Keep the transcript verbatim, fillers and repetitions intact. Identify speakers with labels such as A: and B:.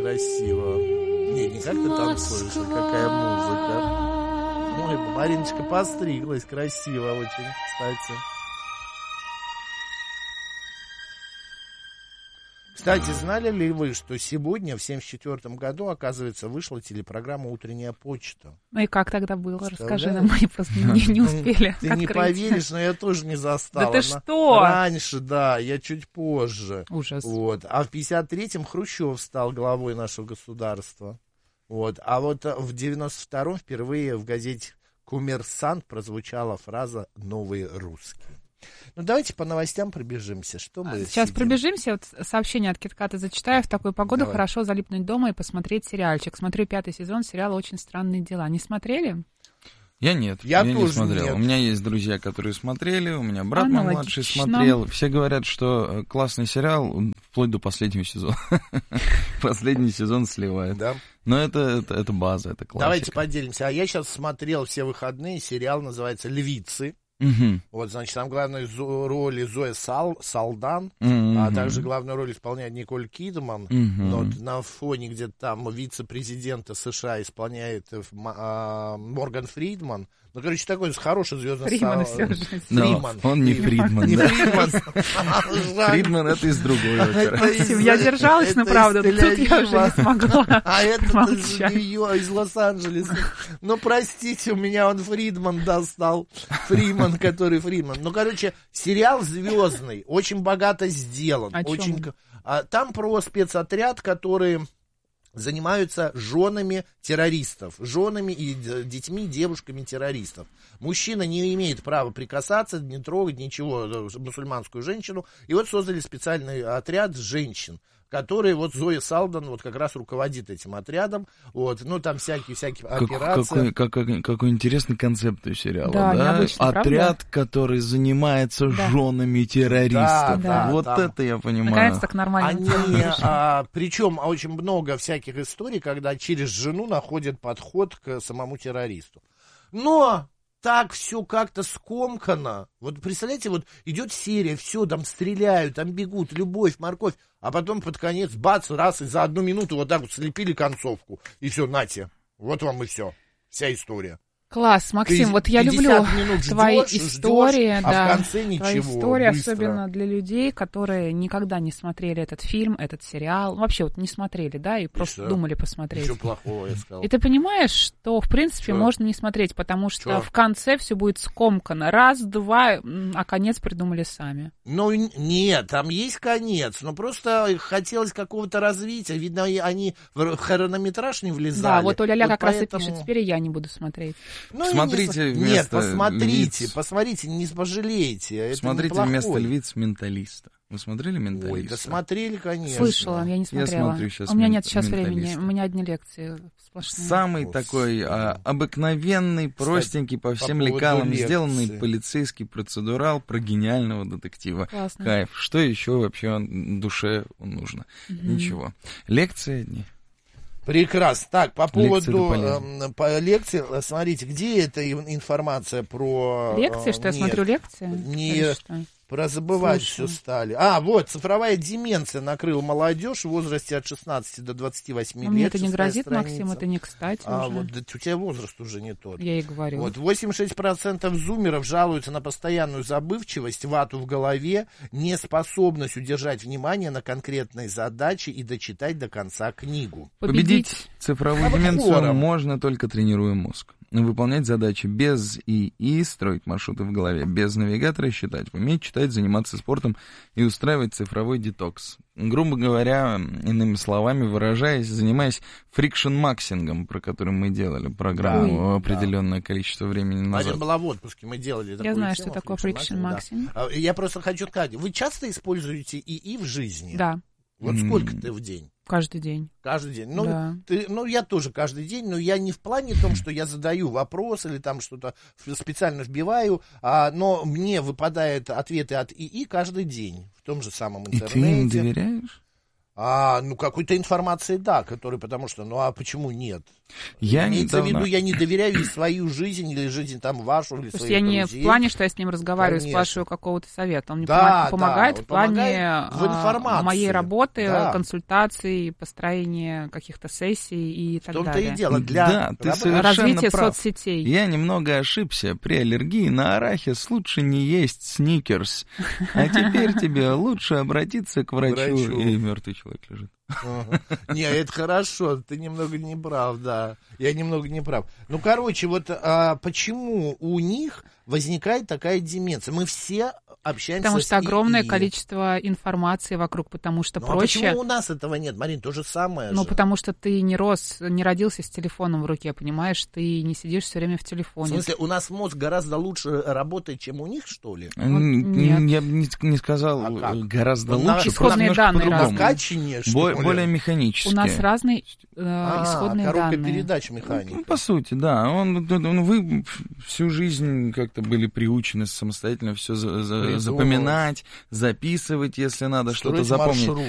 A: красиво. Не, не как ты танцуешь, а какая музыка. Ой, Мариночка постриглась, красиво очень, кстати. Кстати, знали ли вы, что сегодня, в семьдесят четвёртом году, оказывается, вышла телепрограмма «Утренняя почта»?
B: Ну и как тогда было? Расскажи нам, мы просто не, не успели.
A: Ты не поверишь, но я тоже не застала.
B: Да ты что?
A: Раньше, да, я чуть позже.
B: Ужас.
A: Вот. А в пятьдесят третьем Хрущев стал главой нашего государства. Вот. А вот в девяносто втором впервые в газете «Коммерсант» прозвучала фраза «Новые русские». Ну, давайте по новостям пробежимся. Что мы
B: Сейчас
A: сидим?
B: пробежимся. Вот сообщение от Китката зачитаю. В такую погоду
A: Давай.
B: Хорошо залипнуть дома и посмотреть сериальчик. Смотрю пятый сезон сериала «Очень странные дела». Не смотрели?
C: Я нет,
A: я,
C: я
A: тоже
C: не смотрел.
A: Нет.
C: У меня есть друзья, которые смотрели, у меня брат мой младший
B: Аналогично.
C: смотрел. Все говорят, что классный сериал вплоть до последнего сезона. Последний сезон сливает.
A: Да.
C: Но это, это, это база, это классика.
A: Давайте поделимся. А я сейчас смотрел все выходные. Сериал называется «Львицы».
C: Угу.
A: Вот, значит, там главную зо- роли Зоя Сал, Салдан,
C: угу.
A: а также главную роль исполняет Николь Кидман.
C: Угу.
A: Но вот на фоне где-то там вице-президента США исполняет э, а, Морган Фридман. Ну, короче, такой хороший звездный
B: Фриман
A: сал...
B: все же.
A: Фриман.
C: Он не Фридман.
A: Не
C: да.
A: Фридман.
C: Фридман это из другой оперы.
B: Максим, я держалась, но правда, тут я уже не смогла.
A: А это из Нью-Йорка, из Лос-Анджелеса. Ну, простите, у меня он Фридман достал. Фриман, который Фридман. Ну, короче, сериал звездный, очень богато сделан.
B: О чем?
A: Очень... А, там про спецотряд, который... занимаются женами террористов, женами и детьми, девушками террористов. Мужчина не имеет права прикасаться, не трогать ничего, мусульманскую женщину. И вот создали специальный отряд женщин, которые, вот Зоя Салдан вот как раз руководит этим отрядом. Вот, ну, там всякие-всякие
C: как,
A: операции.
C: Какой, какой, какой интересный концепт у сериала,
B: да?
C: да?
B: Необычно,
C: отряд,
B: правда?
C: который занимается
B: да.
C: женами террористов.
A: Да, да,
C: вот
A: там.
C: это я понимаю.
B: Наконец-то к нормальному.
A: Они, а, причем очень много всяких историй, когда через жену находят подход к самому террористу. Но так все как-то скомкано. Вот представляете, вот идет серия, все, там стреляют, там бегут, любовь, морковь, а потом под конец, бац, раз, и за одну минуту вот так вот слепили концовку. И все, нате, вот вам и все, вся история.
B: Класс, Максим, вот я люблю твои
A: ждешь,
B: истории,
A: ждешь,
B: да,
A: а в конце ничего,
B: твои истории,
A: быстро.
B: особенно для людей, которые никогда не смотрели этот фильм, этот сериал, вообще вот не смотрели, да, и, и просто что? думали посмотреть.
A: Ничего плохого, я сказал.
B: И ты понимаешь, что, в принципе, что? можно не смотреть, потому что что? в конце все будет скомкано. Раз, два, а конец придумали сами.
A: Ну, нет, там есть конец, но просто хотелось какого-то развития. Видно, они в хронометраж не влезали.
B: Да, вот Оля-ля
A: вот
B: как
A: поэтому...
B: раз и пишет, теперь и я не буду смотреть.
A: Ну,
C: смотрите
A: не...
C: вместо
A: Нет, посмотрите,
C: львиц.
A: посмотрите, не пожалеете.
C: Смотрите
A: это
C: вместо львиц «Менталиста». Вы смотрели «Менталиста»?
A: Ой, да смотрели, конечно.
B: Слышала, я не смотрела.
C: Я смотрю сейчас
B: У меня
C: мент...
B: нет сейчас
C: «Менталиста».
B: времени, у меня одни лекции сплошные.
C: Самый О, такой а, обыкновенный, простенький, по всем по лекалам лекции. Сделанный полицейский процедурал про гениального детектива.
B: Классно.
C: Кайф. Что еще вообще душе нужно? Угу. Ничего. Лекции одни.
A: Прекрасно. Так, по поводу э, по лекции, смотрите, где эта информация про...
B: Лекции, что
A: нет,
B: я смотрю лекции?
A: Не, про забывать все стали. А, вот, цифровая деменция накрыла молодежь в возрасте от шестнадцати до двадцати восьми лет.
B: Мне это не грозит,
A: страница.
B: Максим, это не кстати
A: а,
B: уже.
A: Вот, да, у тебя возраст уже не тот.
B: Я и говорю.
A: Вот, восемьдесят шесть процентов зумеров жалуются на постоянную забывчивость, вату в голове, неспособность удержать внимание на конкретной задаче и дочитать до конца книгу.
C: Победить, Победить цифровую
A: а
C: деменцию
A: хором.
C: можно только тренируя мозг. Выполнять задачи без ИИ, строить маршруты в голове, без навигатора, считать, уметь читать, заниматься спортом и устраивать цифровой детокс. Грубо говоря, иными словами выражаясь, занимаясь фрикшн-максингом, про который мы делали программу да, определенное да. количество времени назад.
A: Марина была в отпуске, мы делали такую
B: Я знаю,
A: тему,
B: что такое фрикшн-максинг.
A: Да. Я просто хочу сказать, вы часто используете ИИ в жизни?
B: Да.
A: Вот mm. сколько ты в день?
B: Каждый день.
A: Каждый день. Ну,
B: да.
A: ты, ну, я тоже каждый день, но я не в плане том, что я задаю вопрос или там что-то специально вбиваю, а, но мне выпадают ответы от ИИ каждый день в том же самом интернете.
C: И ты им доверяешь?
A: А, ну, какой-то информации, да, который, потому что, ну, а почему нет?
C: Я
A: Имеется
C: недавно...
A: в виду, я не доверяю и свою жизнь, или жизнь там вашу, или
B: То есть
A: своих
B: я не
A: друзей.
B: в плане, что я с ним разговариваю,
A: Конечно.
B: спрашиваю какого-то совета. Он мне
A: Да,
B: помогает
A: да,
B: в плане
A: помогает в информации.
B: моей работы,
A: Да.
B: консультаций, построения каких-то сессий и так
A: В том-то
B: далее.
A: и дело. Для
C: Да, ты
A: работы.
C: совершенно
B: Развитие
C: прав.
B: соцсетей.
C: Я немного ошибся. При аллергии на арахис лучше не есть сникерс. А теперь тебе лучше обратиться к врачу.
A: Врачу.
C: И мертвый человек лежит.
A: Ага. Не, это хорошо, ты немного не прав, да. Я немного не прав. Ну, короче, вот а, почему у них возникает такая деменция? Мы все общаемся
B: Потому
A: с
B: что огромное
A: ИИ.
B: количество информации вокруг, потому что
A: Ну, а
B: проще...
A: почему у нас этого нет, Марин? То же самое
B: Ну,
A: же.
B: потому что ты не рос, не родился с телефоном в руке, понимаешь? Ты не сидишь все время в
A: В
B: телефоне.
A: смысле, у нас мозг гораздо лучше работает, чем у них, что ли?
C: Н-
B: нет.
C: Я бы не, не сказал
A: А как?
C: гораздо
A: Ну, на-
C: лучше,
B: исходные
C: просто немножко
B: данные
C: по-другому.
B: разные.
A: Накачаннее, что
C: Бо-
A: ли?
C: более механически.
B: У нас разные э,
A: А,
B: исходные
A: коробка
B: данные.
A: передач механики.
C: Ну, по сути, да. Он, он- вы всю жизнь как-то были приучены самостоятельно все
A: Придумывать.
C: запоминать, записывать, если надо что-то
A: Строить
C: запомнить.
A: маршрут.